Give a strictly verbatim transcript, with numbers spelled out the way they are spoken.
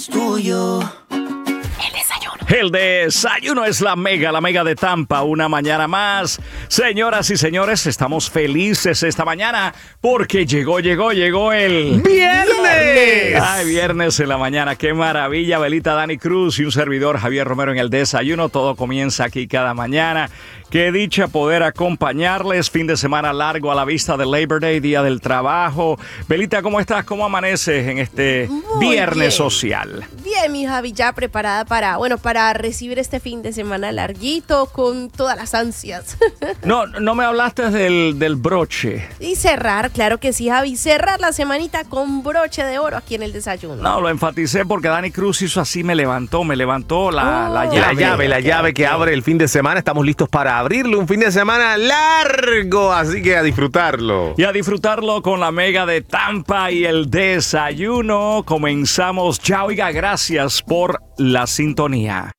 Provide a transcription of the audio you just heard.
Tuyo. El desayuno. El desayuno es la mega, la mega de Tampa, una mañana más. Señoras y señores, estamos felices esta mañana porque llegó, llegó, llegó el... ¡Viernes! Ay, viernes en la mañana, qué maravilla. Belita, Dani Cruz y un servidor, Javier Romero, en el desayuno. Todo comienza aquí cada mañana. Qué dicha poder acompañarles. Fin de semana largo a la vista del Labor Day, Día del Trabajo. Belita, ¿cómo estás? ¿Cómo amaneces en este Muy viernes bien. social? Bien, mi Javi, ya preparada para, bueno, para recibir este fin de semana larguito con todas las ansias. No, no me hablaste del, del broche. Y cerrar, claro que sí, Javi, cerrar la semanita con broche de oro aquí en el desayuno. No, lo enfaticé porque Dani Cruz hizo así, me levantó, me levantó la, Oh. la La llave. La llave, la ok, llave que ok. abre el fin de semana. Estamos listos para abrirle un fin de semana largo, así que a disfrutarlo. Y a disfrutarlo con la mega de Tampa y el desayuno. Comenzamos ya, oiga, gracias por la sintonía.